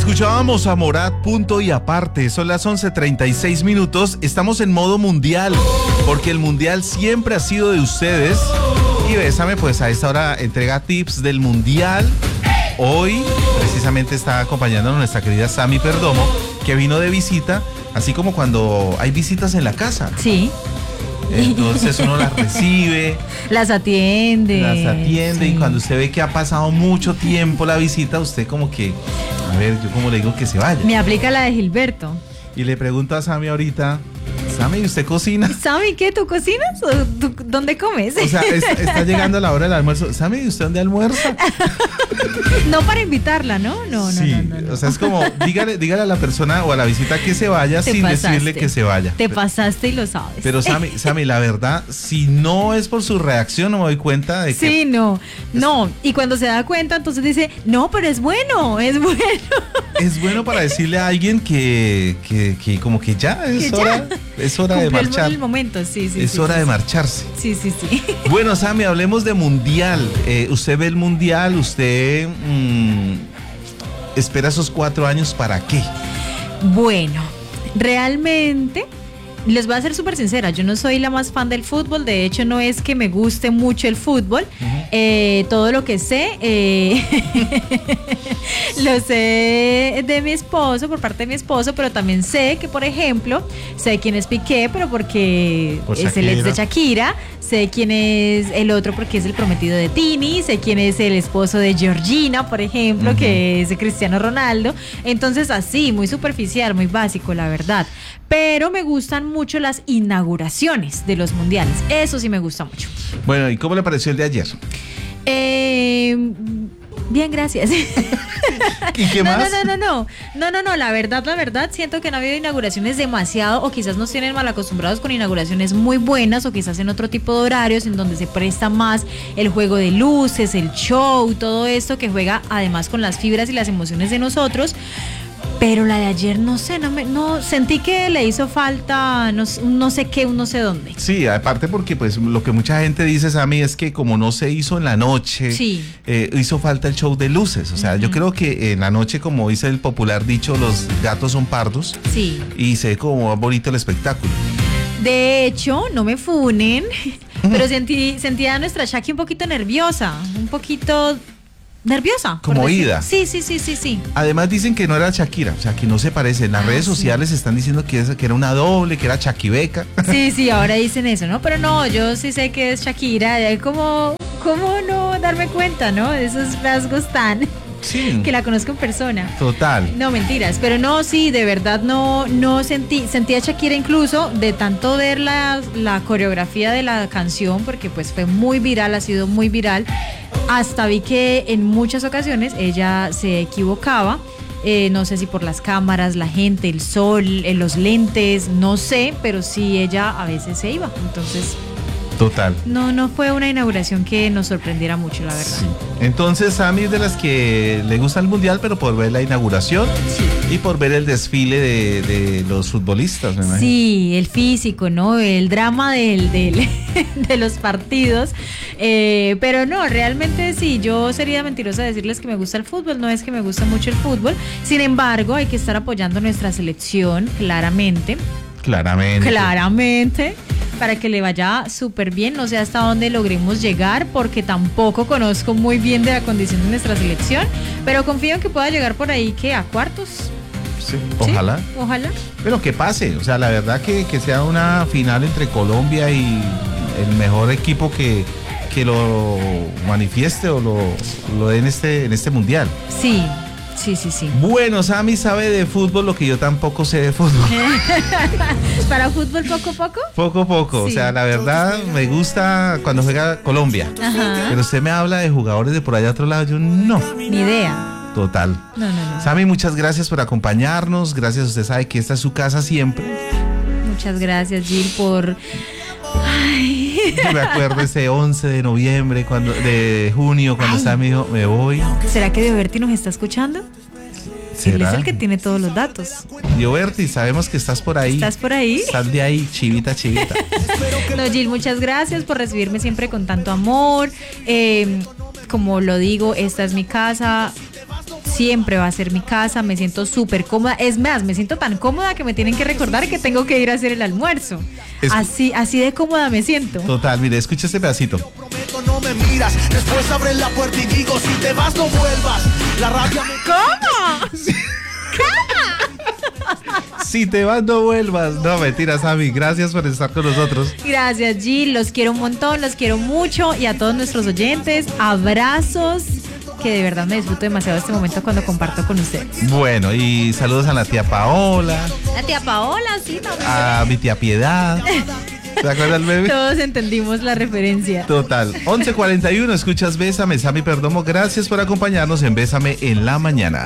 Escuchábamos a Morat, punto y aparte. Son las 11:36 minutos. Estamos en modo mundial, porque el mundial siempre ha sido de ustedes. Y Bésame, pues a esta hora entrega tips del mundial. Hoy, precisamente, está acompañándonos nuestra querida Sammy Perdomo, que vino de visita, así como cuando hay visitas en la casa. Sí. Entonces uno las recibe, las atiende, sí. Y cuando usted ve que ha pasado mucho tiempo la visita, usted como que, a ver, yo como le digo que se vaya. Me aplica la de Gilberto. Y le pregunto a Sammy ahorita, Sammy, ¿usted cocina? Sammy, ¿qué? ¿Tú cocinas o dónde comes? O sea, está llegando la hora del almuerzo. Sammy, ¿usted dónde almuerza? No para invitarla, ¿no? No. O sea, es como, dígale a la persona o a la visita que se vaya sin decirle que se vaya. Te pasaste y lo sabes. Pero Sammy, la verdad, si no es por su reacción, no me doy cuenta de que... Sí, no. Y cuando se da cuenta, entonces dice, no, pero es bueno. Es bueno para decirle a alguien que como que ya es hora... Es hora de marchar. El momento, sí. Es hora de marcharse. Sí. Bueno, Sammy, hablemos de mundial. ¿Usted ve el mundial? ¿Usted espera esos 4 años para qué? Bueno, realmente... Les voy a ser súper sincera, yo no soy la más fan del fútbol, de hecho no es que me guste mucho el fútbol, todo lo que sé, lo sé de mi esposo, por parte de mi esposo, pero también sé que, por ejemplo, sé quién es Piqué, pero porque es el ex de Shakira, sé quién es el otro porque es el prometido de Tini, sé quién es el esposo de Georgina, por ejemplo, que es de Cristiano Ronaldo, entonces así, muy superficial, muy básico, la verdad. Pero me gustan mucho las inauguraciones de los mundiales. Eso sí me gusta mucho. Bueno, ¿y cómo le pareció el de ayer? Bien, gracias. ¿Y qué más? No, la verdad, siento que no ha habido inauguraciones demasiado, o quizás nos tienen mal acostumbrados con inauguraciones muy buenas, o quizás en otro tipo de horarios en donde se presta más el juego de luces, el show, todo esto que juega además con las fibras y las emociones de nosotros. Pero la de ayer, no sé, no sentí que le hizo falta, no sé qué, no sé dónde. Sí, aparte porque pues lo que mucha gente dice, Sammy, es que como no se hizo en la noche, hizo falta el show de luces. O sea, yo creo que en la noche, como dice el popular dicho, los gatos son pardos. Sí. Y se ve como más bonito el espectáculo. De hecho, no me funen, pero sentía a nuestra Shaki un poquito nerviosa, como ida. Sí. Además dicen que no era Shakira, o sea, que no se parece. En las redes sociales están diciendo que era una doble, que era Shakibeca. Sí, ahora dicen eso, ¿no? Pero no, yo sí sé que es Shakira. ¿Cómo no darme cuenta, no? De esos rasgos tan... Sí. Que la conozco en persona. Total. No, mentiras, pero no, sí, de verdad no sentí a Shakira incluso de tanto ver la coreografía de la canción, porque pues fue muy viral, ha sido muy viral. Hasta vi que en muchas ocasiones ella se equivocaba, no sé si por las cámaras, la gente, el sol, los lentes, no sé, pero sí ella a veces se iba, entonces... Total. No fue una inauguración que nos sorprendiera mucho, la verdad. Sí. Entonces, Sammy es de las que le gusta el mundial, pero por ver la inauguración y por ver el desfile de los futbolistas, me imagino. Sí, el físico, ¿no? El drama de los partidos. Pero no, realmente sí, yo sería mentirosa decirles que me gusta el fútbol, no es que me gusta mucho el fútbol. Sin embargo, hay que estar apoyando nuestra selección, claramente. Para que le vaya súper bien, no sé hasta dónde logremos llegar, porque tampoco conozco muy bien de la condición de nuestra selección, pero confío en que pueda llegar por ahí, ¿qué? ¿A cuartos? Sí, ojalá. Pero que pase, o sea, la verdad que sea una final entre Colombia y el mejor equipo que lo manifieste o lo dé en este mundial. Sí. Bueno, Sammy sabe de fútbol lo que yo tampoco sé de fútbol. ¿Para fútbol poco? Poco. Sí. O sea, la verdad me gusta cuando juega Colombia. Ajá. Pero usted me habla de jugadores de por allá a otro lado, yo no. Ni idea. Total. No. Sammy, muchas gracias por acompañarnos. Gracias, usted sabe que esta es su casa siempre. Muchas gracias, Gil, por... Yo me acuerdo ese 11 de noviembre, de junio, cuando Sammy dijo, me voy. ¿Será que Dioberti nos está escuchando? Él es el que tiene todos los datos. Dioberti, sabemos que estás por ahí. Sal de ahí, chivita. No, Gil, muchas gracias por recibirme siempre con tanto amor. Como lo digo, esta es mi casa. siempre va a ser mi casa, me siento súper cómoda. Es más, me siento tan cómoda que me tienen que recordar que tengo que ir a hacer el almuerzo. Así de cómoda me siento. Total, mire, escucha este pedacito. No me miras, después abres la puerta y digo, si te vas no vuelvas. La rabia me... ¿Cómo? Si te vas no vuelvas. No, mentiras, Sammy, gracias por estar con nosotros. Gracias, Jill, los quiero un montón, los quiero mucho. Y a todos nuestros oyentes, abrazos, que de verdad me disfruto demasiado este momento cuando comparto con ustedes. Bueno, y saludos a la tía Paola. La tía Paola, sí, también. A mi tía Piedad. ¿Te acuerdas, bebé? Todos entendimos la referencia. Total. 11:41, escuchas Bésame, Sammy Perdomo. Gracias por acompañarnos en Bésame en la mañana.